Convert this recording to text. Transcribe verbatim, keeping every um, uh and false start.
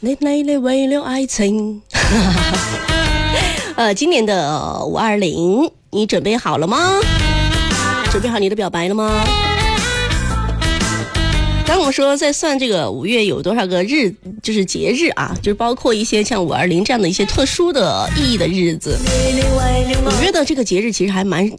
你累累为了爱情。呃，今年的五二零，你准备好了吗？准备好你的表白了吗？刚我们说在算这个五月有多少个日，就是节日啊，就是包括一些像五二零这样的一些特殊的意义的日子。五月的这个节日其实还蛮